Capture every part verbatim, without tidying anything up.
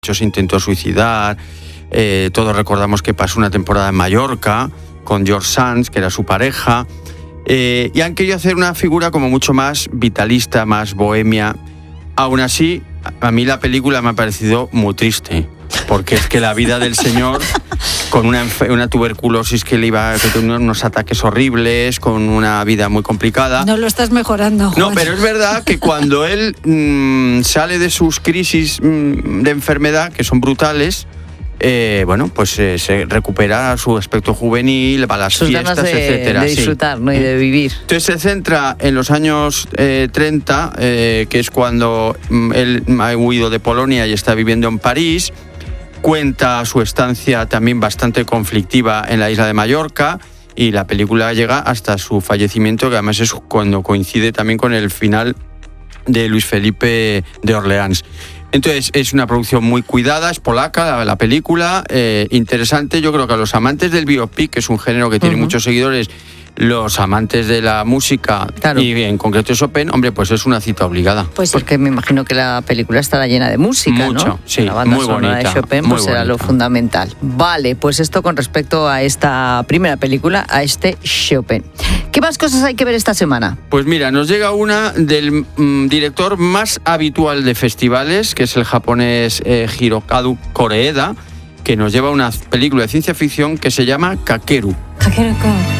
se intentó suicidar. Eh, todos recordamos que pasó una temporada en Mallorca con George Sanz, que era su pareja. Eh, y han querido hacer una figura como mucho más vitalista, más bohemia. Aún así, a mí la película me ha parecido muy triste, porque es que la vida del señor, con una, una tuberculosis que le iba a tener unos ataques horribles, con una vida muy complicada. No lo estás mejorando, Juan. No, pero es verdad que cuando él mmm, sale de sus crisis mmm, de enfermedad, que son brutales, Eh, bueno, pues eh, se recupera su aspecto juvenil, va a las sus fiestas, ganas de, etcétera. de disfrutar, sí. ¿no? Y de vivir. Entonces se centra en los años eh, treinta, eh, que es cuando mm, él ha huido de Polonia y está viviendo en París. Cuenta su estancia también bastante conflictiva en la isla de Mallorca, y la película llega hasta su fallecimiento, que además es cuando coincide también con el final de Luis Felipe de Orleans. Entonces es una producción muy cuidada, es polaca la, la película, eh, interesante. Yo creo que a los amantes del biopic, que es un género que tiene uh-huh. muchos seguidores, los amantes de la música, claro. y en concreto Chopin, hombre, pues es una cita obligada. Pues porque me imagino que la película estará llena de música, Mucho, ¿no? sí, la banda muy sonora bonita, de Chopin muy pues será bonita. Lo fundamental. Vale, pues esto con respecto a esta primera película, a este Chopin. ¿Qué más cosas hay que ver esta semana? Pues mira, nos llega una del mm, director más habitual de festivales, que es el japonés eh, Hirokazu Koreeda, que nos lleva una película de ciencia ficción que se llama Kakeru. Kakeru-kun.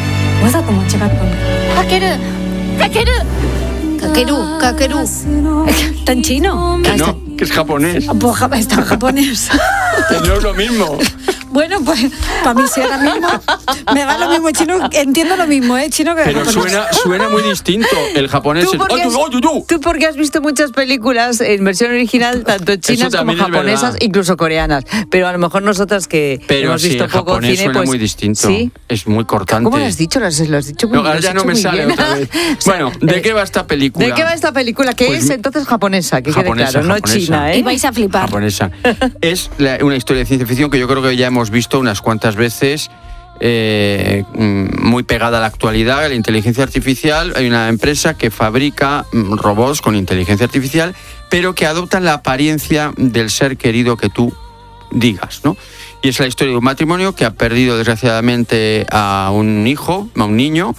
Kakeru, Kakeru, Kakeru, Kakeru. ¿Está en chino? Que no, que es japonés. Pues está en japonés. Que no es lo mismo. Bueno, pues para mí sí ahora mismo me va lo mismo chino, entiendo lo mismo, ¿eh? Chino que pero suena, suena muy distinto. El japonés ¿Tú es... porque, has, tú porque has visto muchas películas en versión original, tanto chinas como japonesas, incluso coreanas. Pero a lo mejor nosotras que pero hemos sí, visto el poco japonés cine, suena pues... muy distinto. ¿Sí? Es muy cortante. ¿Cómo lo has dicho? Lo has, lo has dicho muy no, bien. Ahora ya no me sale bien. otra vez. O sea, bueno, ¿de qué va esta película? ¿De qué va esta película? Que pues, es entonces japonesa, que japonesa, quede claro, japonesa. no china, ¿eh? Y vais a flipar. Japonesa. Es la, una historia de ciencia ficción que yo creo que ya hemos visto unas cuantas veces, eh, muy pegada a la actualidad, a la inteligencia artificial. Hay una empresa que fabrica robots con inteligencia artificial, pero que adoptan la apariencia del ser querido que tú digas, ¿no? Y es la historia de un matrimonio que ha perdido desgraciadamente a un hijo, a un niño,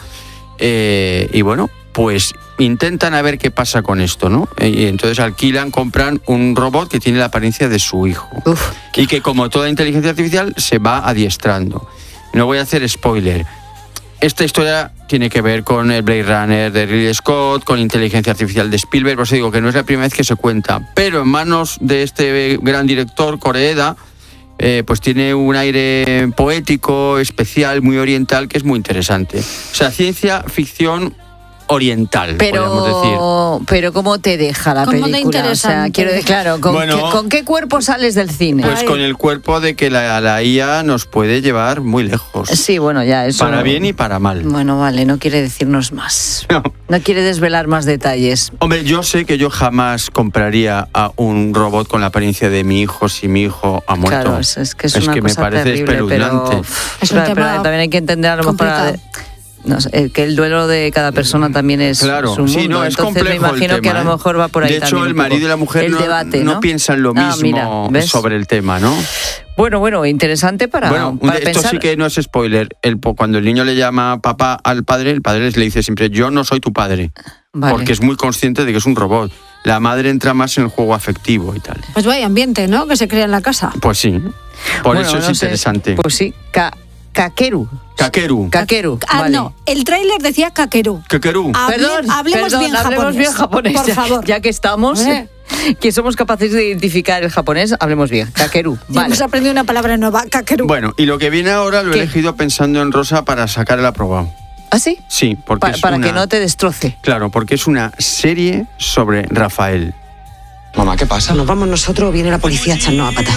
eh, y bueno, pues intentan a ver qué pasa con esto, ¿no? Y entonces alquilan, compran un robot que tiene la apariencia de su hijo. Uf. Y que, como toda inteligencia artificial, se va adiestrando. No voy a hacer spoiler. Esta historia tiene que ver con el Blade Runner de Ridley Scott, con inteligencia artificial de Spielberg, por eso digo que no es la primera vez que se cuenta. Pero en manos de este gran director, Koreeda, eh, pues tiene un aire poético, especial, muy oriental, que es muy interesante. O sea, ciencia ficción oriental, pero, podríamos decir. Pero ¿cómo te deja la ¿Cómo película? O sea, quiero decir, claro, ¿con, bueno, qué, ¿con qué cuerpo sales del cine? Pues Ay. con el cuerpo de que la, la I A nos puede llevar muy lejos. Sí, bueno, ya eso... Para bien y para mal. Bueno, vale, no quiere decirnos más. No. No quiere desvelar más detalles. Hombre, yo sé que yo jamás compraría a un robot con la apariencia de mi hijo si mi hijo ha muerto. Claro, es, es que es, es una que cosa me parece terrible, espeluznante. Pero, es pero, un tema pero también hay que entender a lo mejor... complicado. No sé, que el duelo de cada persona también es, claro, es un mundo. Sí, no, es entonces me imagino tema, que a lo mejor va por ahí de también. De hecho, el marido y la mujer no, debate, ¿no? no piensan lo mismo ah, mira, sobre el tema, ¿no? Bueno, bueno, interesante para, bueno, para esto pensar. sí que no es spoiler. El, cuando el niño le llama papá al padre, el padre le dice siempre, yo no soy tu padre. Vale. Porque es muy consciente de que es un robot. La madre entra más en el juego afectivo y tal. Pues vaya ambiente, ¿no? Que se crea en la casa. Pues sí. Por bueno, eso es no interesante. Sé, pues sí, Ka- Kakeru. Kakeru. Kakeru. Ah, vale. no, el tráiler decía Kakeru. Kakeru. Hable, perdón, hablemos perdón, bien hablemos japonés. bien japonés. Por ya, favor. Ya que estamos, ¿Eh? que somos capaces de identificar el japonés, hablemos bien. Kakeru. Vale. Hemos aprendido una palabra nueva, Kakeru. Bueno, y lo que viene ahora lo he ¿Qué? elegido pensando en Rosa para sacar el aprobado. ¿Ah, sí? Sí, porque pa- es Para una... que no te destroce. Claro, porque es una serie sobre Rafael. Mamá, ¿qué pasa? Nos vamos nosotros o viene la policía a echarnos a patas.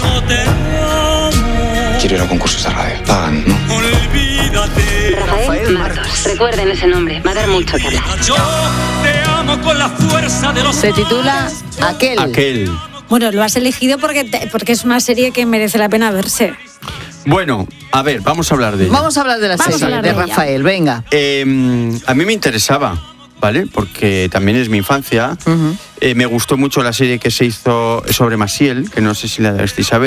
Quiero ir a concursos de radio. Pagan, ¿no? Rafael, Rafael Martos. Recuerden ese nombre, va a dar mucho que hablar. Se titula Aquel. Aquel. Bueno, lo has elegido porque, te, porque es una serie que merece la pena verse. Bueno, a ver, vamos a hablar de ella. Vamos a hablar de la Vamos serie a hablar de, de Rafael, venga. Eh, a mí me interesaba. ¿vale? Porque también es mi infancia. Uh-huh. Eh, me gustó mucho la serie que se hizo sobre Maciel, que no sé si la deberéis saber.